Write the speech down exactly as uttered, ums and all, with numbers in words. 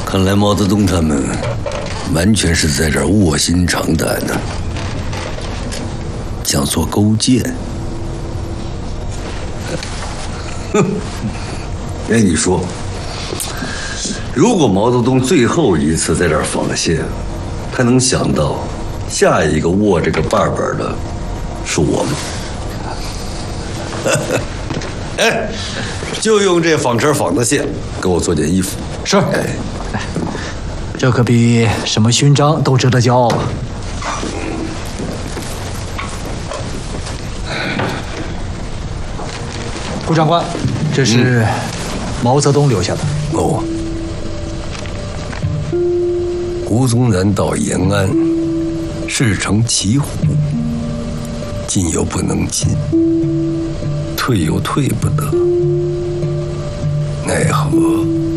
看来毛泽东他们完全是在这儿卧薪尝胆呢，想做勾践。哼，哎，你说，如果毛泽东最后一次在这儿纺线，他能想到下一个握这个把把的是我吗？哎，就用这纺车纺的线给我做件衣服。 是。哎，这可比什么勋章都值得骄傲啊！顾长官，这是毛泽东留下的。 哦，胡宗南到延安，事成骑虎，进又不能进，退又退不得，奈何